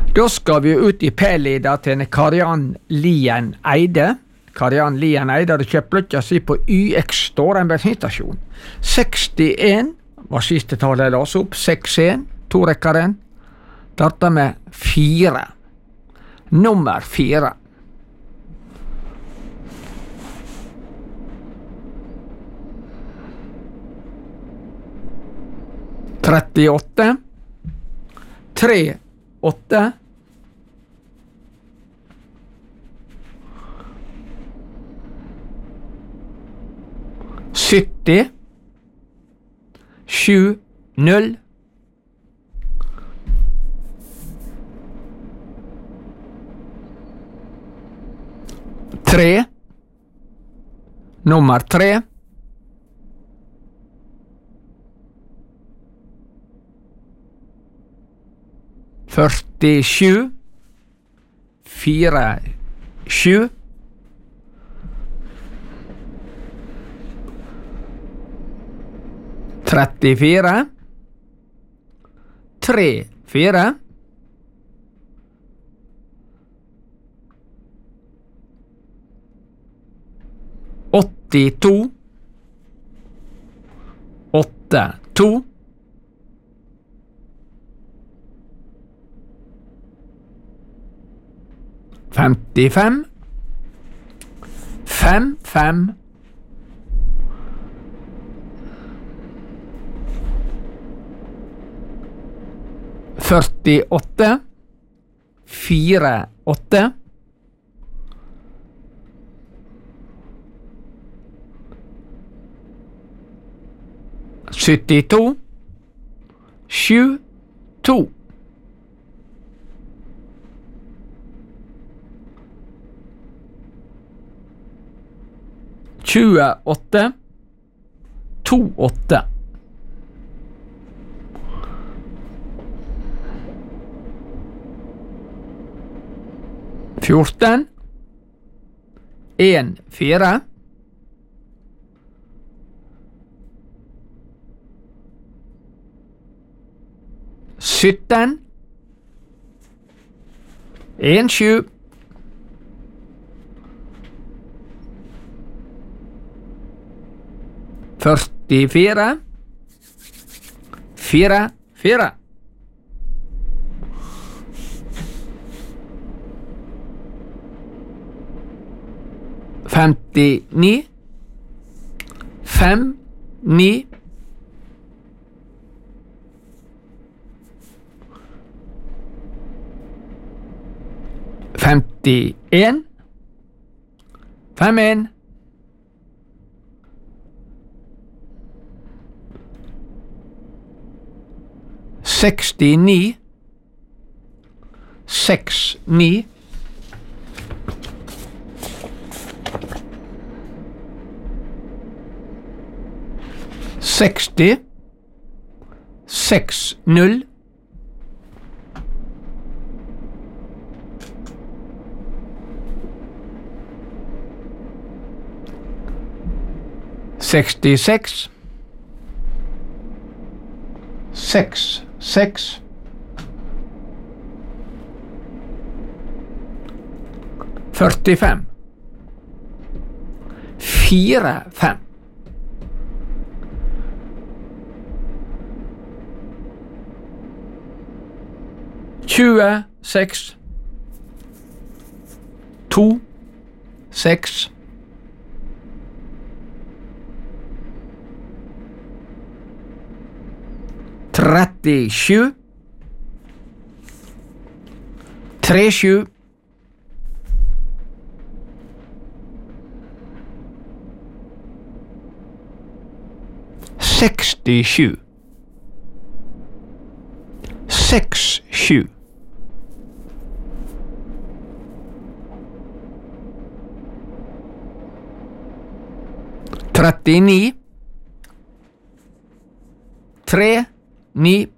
Da skal vi ut I P-lida til Kariann Lien Eide. Kariann Lien Eide hadde kjøpt bløtja si på YX Store, en bensinstasjon. 61 var siste tallet jeg las opp. 61, torekkeren. Starta med 4. Nummer 4. Trettiåtte. 38. 70. 70. 3. Nummer 3. 47. 47. 34. 34. 82. 82. 55. 55. 48. 48. 72. 72. 28. 28. 14. 1, 4. 17. 1, 7. 44. 4, 4. 59. 5, 9. 51. 51. 69. 69. 60. 60. 66. 6, 6. 45. 4, 5. 26. 2, 6. 37. 37. 67. 67. 39. 3, 9.